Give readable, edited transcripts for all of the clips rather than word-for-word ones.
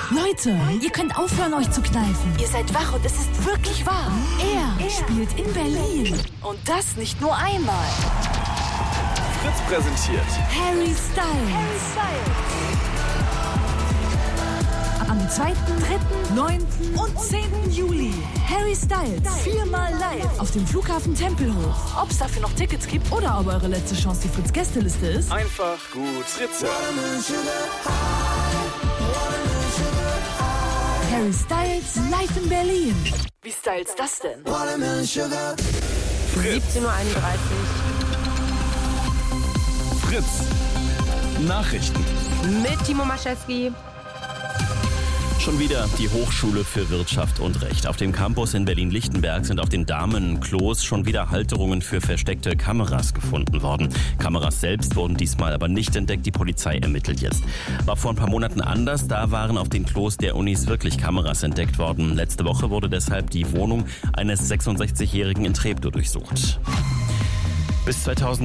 Leute, ihr könnt aufhören, euch zu kneifen. Ihr seid wach und es ist wirklich wahr. Er spielt in Berlin. Und das nicht nur einmal. Fritz präsentiert Harry Styles. Am 2., 3., 9. und 10. Juli. Harry Styles. 4-mal live auf dem Flughafen Tempelhof. Ob es dafür noch Tickets gibt Oder ob eure letzte Chance die Fritz-Gästeliste ist. einfach gut Fritz hören. Harry Styles live in Berlin. Wie styles das denn? 17:31 Uhr. Fritz Nachrichten. Mit Timo Maschewski. Schon wieder die Hochschule für Wirtschaft und Recht. Auf dem Campus in Berlin-Lichtenberg sind auf den Damenklos schon wieder Halterungen für versteckte Kameras gefunden worden. Kameras selbst wurden diesmal aber nicht entdeckt. Die Polizei ermittelt jetzt. War vor ein paar Monaten anders. Da waren auf den Klos der Unis wirklich Kameras entdeckt worden. Letzte Woche wurde deshalb die Wohnung eines 66-Jährigen in Treptow durchsucht. Bis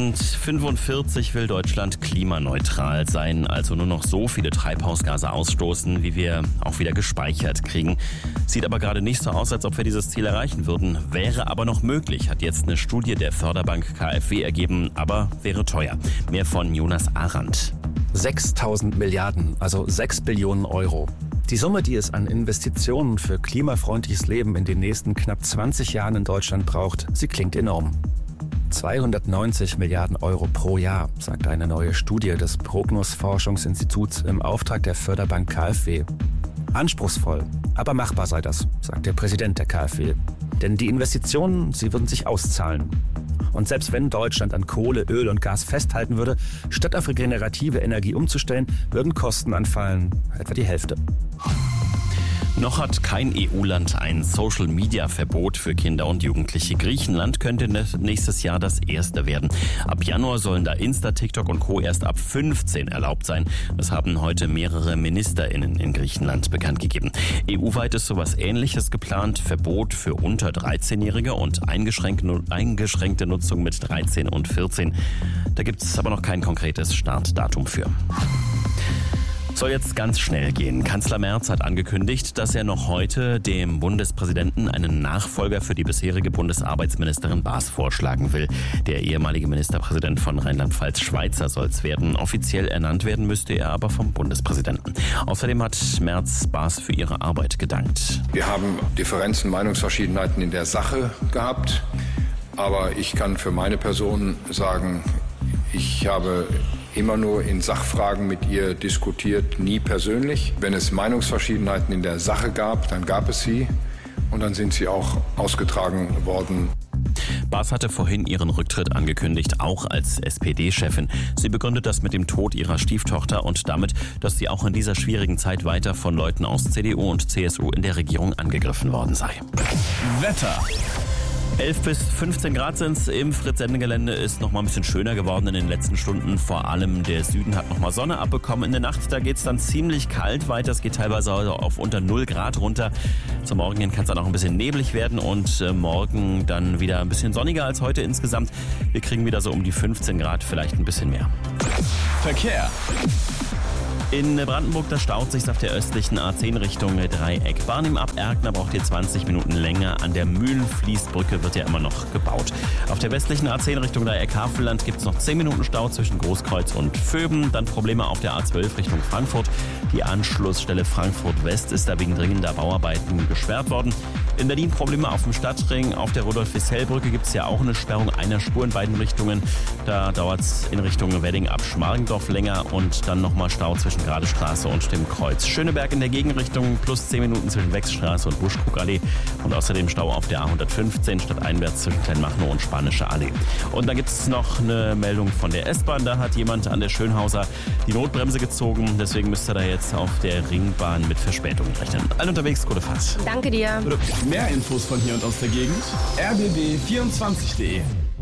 2045 will Deutschland klimaneutral sein, also nur noch so viele Treibhausgase ausstoßen, wie wir auch wieder gespeichert kriegen. Sieht aber gerade nicht so aus, als ob wir dieses Ziel erreichen würden. Wäre aber noch möglich, hat jetzt eine Studie der Förderbank KfW ergeben, aber wäre teuer. Mehr von Jonas Arendt. 6.000 Milliarden, also 6 Billionen Euro. Die Summe, die es an Investitionen für klimafreundliches Leben in den nächsten knapp 20 Jahren in Deutschland braucht, sie klingt enorm. 290 Milliarden Euro pro Jahr, sagt eine neue Studie des Prognos-Forschungsinstituts im Auftrag der Förderbank KfW. Anspruchsvoll, aber machbar sei das, sagt der Präsident der KfW. Denn die Investitionen, sie würden sich auszahlen. Und selbst wenn Deutschland an Kohle, Öl und Gas festhalten würde, statt auf regenerative Energie umzustellen, würden Kosten anfallen, etwa die Hälfte. Noch hat kein EU-Land ein Social-Media-Verbot für Kinder und Jugendliche. Griechenland könnte nächstes Jahr das erste werden. Ab Januar sollen da Insta, TikTok und Co. erst ab 15 erlaubt sein. Das haben heute mehrere MinisterInnen in Griechenland bekannt gegeben. EU-weit ist sowas Ähnliches geplant. Verbot für unter 13-Jährige und eingeschränkte Nutzung mit 13 und 14. Da gibt es aber noch kein konkretes Startdatum für. Soll jetzt ganz schnell gehen. Kanzler Merz hat angekündigt, dass er noch heute dem Bundespräsidenten einen Nachfolger für die bisherige Bundesarbeitsministerin Baas vorschlagen will. Der ehemalige Ministerpräsident von Rheinland-Pfalz, Schweizer, soll es werden. Offiziell ernannt werden müsste er aber vom Bundespräsidenten. Außerdem hat Merz Baas für ihre Arbeit gedankt. Wir haben Differenzen, Meinungsverschiedenheiten in der Sache gehabt. Aber ich kann für meine Person sagen, ich habe immer nur in Sachfragen mit ihr diskutiert, nie persönlich. Wenn es Meinungsverschiedenheiten in der Sache gab, dann gab es sie und dann sind sie auch ausgetragen worden. Baas hatte vorhin ihren Rücktritt angekündigt, auch als SPD-Chefin. Sie begründet das mit dem Tod ihrer Stieftochter und damit, dass sie auch in dieser schwierigen Zeit weiter von Leuten aus CDU und CSU in der Regierung angegriffen worden sei. Wetter. 11 bis 15 Grad sind's. Im Fritz-Sendegelände ist noch mal ein bisschen schöner geworden in den letzten Stunden. Vor allem der Süden hat noch mal Sonne abbekommen. In der Nacht, da geht's dann ziemlich kalt weiter. Es geht teilweise auf unter 0 Grad runter. Zum Morgen hin kann es dann auch ein bisschen neblig werden und morgen dann wieder ein bisschen sonniger als heute insgesamt. Wir kriegen wieder so um die 15 Grad, vielleicht ein bisschen mehr. Verkehr. In Brandenburg, da staut sich auf der östlichen A10 Richtung Dreieck. Barnim ab Erkner braucht ihr 20 Minuten länger. An der Mühlenfließbrücke wird ja immer noch gebaut. Auf der westlichen A10 Richtung Dreieck-Havelland gibt es noch 10 Minuten Stau zwischen Großkreuz und Vöben. Dann Probleme auf der A12 Richtung Frankfurt. Die Anschlussstelle Frankfurt-West ist da wegen dringender Bauarbeiten gesperrt worden. In Berlin Probleme auf dem Stadtring. Auf der Rudolf-Wissell-Brücke gibt es ja auch eine Sperrung einer Spur in beiden Richtungen. Da dauert es in Richtung Wedding ab Schmargendorf länger und dann nochmal Stau zwischen Gradestraße und dem Kreuz. Schöneberg in der Gegenrichtung plus 10 Minuten zwischen Wechsstraße und Buschkrugallee und außerdem Stau auf der A115 stadteinwärts zwischen Kleinmachnow und Spanische Allee. Und dann gibt es noch eine Meldung von der S-Bahn. Da hat jemand an der Schönhauser die Notbremse gezogen. Deswegen müsst ihr da jetzt auf der Ringbahn mit Verspätungen rechnen. Alle unterwegs, gute Fahrt. Danke dir. Mehr Infos von hier und aus der Gegend. rbb24.de.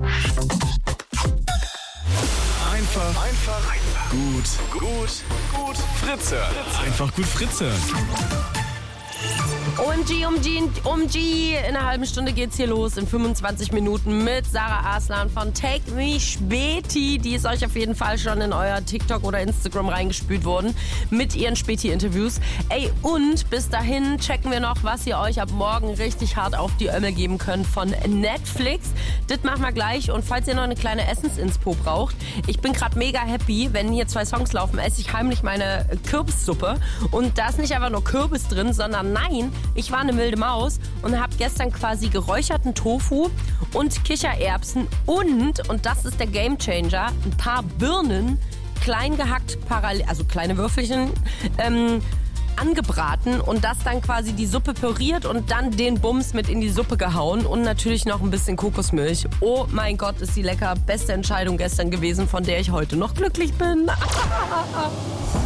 Einfach gut Fritz hören. Einfach gut Fritz hören. OMG. In einer halben Stunde geht's hier los. In 25 Minuten mit Sarah Arslan von Take Me Späti. Die ist euch auf jeden Fall schon in euer TikTok oder Instagram reingespült worden mit ihren Späti-Interviews. Ey, und bis dahin checken wir noch, was ihr euch ab morgen richtig hart auf die Ömmel geben könnt von Netflix. Das machen wir gleich. Und falls ihr noch eine kleine Essensinspo braucht, ich bin gerade mega happy, wenn hier 2 Songs laufen, esse ich heimlich meine Kürbissuppe. Und da ist nicht einfach nur Kürbis drin, sondern nein, ich war eine wilde Maus und habe gestern quasi geräucherten Tofu und Kichererbsen und das ist der Gamechanger, ein paar Birnen klein gehackt, also kleine Würfelchen, angebraten und das dann quasi die Suppe püriert und dann den Bums mit in die Suppe gehauen und natürlich noch ein bisschen Kokosmilch. Oh mein Gott, ist die lecker. Beste Entscheidung gestern gewesen, von der ich heute noch glücklich bin.